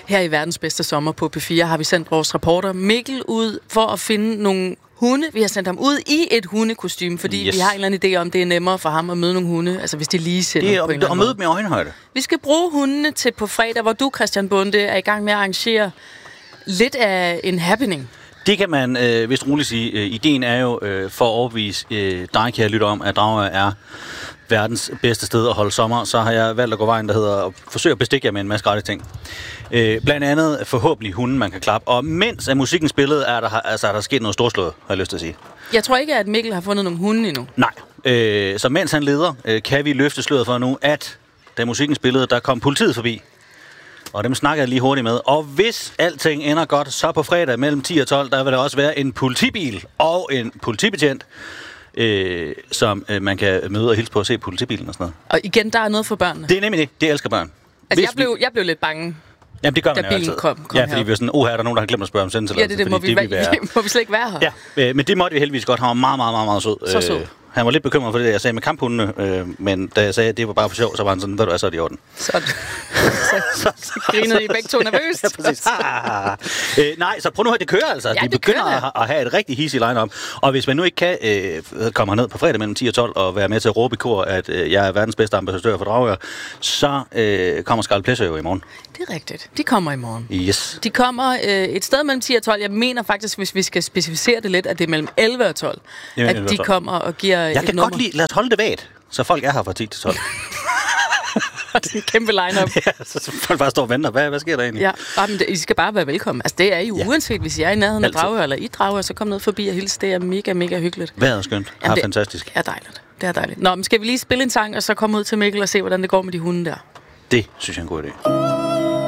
Her i Verdens Bedste Sommer på P4 har vi sendt vores reporter Mikkel ud for at finde nogle hunde. Vi har sendt ham ud i et hundekostyme, fordi vi har en eller anden idé om, det er nemmere for ham at møde nogle hunde, altså hvis de lige sender på en eller anden måde. Og møde dem i øjenhøjde. Vi skal bruge hundene til på fredag, hvor du, Christian Bonde, er i gang med at arrangere lidt af en happening. Det kan man vist roligt sige. Ideen er jo for at overbevise dig, kære lytter, om, at Dragør er verdens bedste sted at holde sommer. Så har jeg valgt at gå vejen, der hedder at forsøge at bestikke jer med en masse gratis ting. Blandt andet forhåbentlig hunden, man kan klappe. Og mens af musikken spillede, er der sket noget storslået, har jeg lyst til at sige. Jeg tror ikke, at Mikkel har fundet nogle hunde endnu. Nej. Så mens han leder, kan vi løfte sløret for nu, at da musikken spillede, der kom politiet forbi. Og dem snakker jeg lige hurtigt med. Og hvis alting ender godt, så på fredag mellem 10 og 12, der vil der også være en politibil og en politibetjent, som man kan møde og hilse på og se politibilen og sådan noget. Og igen, der er noget for børnene. Det er nemlig det. Det elsker børn. Altså, jeg blev lidt bange. Jamen, det gør man da bilen kom ja, fordi vi var sådan, her er der nogen, der har glemt at spørge om sendetilladelse. Ja, det må vi slet ikke være her. Ja, men det måtte vi heldigvis godt. Han var meget, meget, meget, meget sød. Så sød. Han var lidt bekymret for det, jeg sagde med kamphundene, men da jeg sagde, at det var bare for sjov, så var han sådan, ved du hvad, så er det i orden. Så grinede I begge to nervøst. Ja, præcis. Nej, så prøv nu at det kører altså. Ja, vi begynder at have et rigtig hissigt line-up. Og hvis man nu ikke kan komme herned på fredag mellem 10 og 12 og være med til at råbe i kor, at jeg er verdens bedste ambassadør for Dragør, så kommer Scarlet Pleasure jo i morgen. Det er rigtigt. De kommer i morgen. Yes. De kommer et sted mellem 10 og 12. Jeg mener faktisk, hvis vi skal specificere det lidt, at det er mellem 11 og 12. At de kommer og giver jeg kan godt lide, lad os holde det vagt, så folk er her fra 10 til 12. Og det er en kæmpe line-up. Ja, så folk bare står og venter. Hvad sker der egentlig? Ja, men I skal bare være velkommen. Altså, det er jo uanset, hvis I er i nærheden af Dragør eller i Dragør, så kom ned forbi og hilse. Det er mega, mega hyggeligt. Vejret er skønt. Det er fantastisk. Det er dejligt. Det er dejligt. Nå, men skal vi lige spille en sang, og så komme ud til Mikkel og se, hvordan det går med de hunde der? Det synes jeg er en god idé.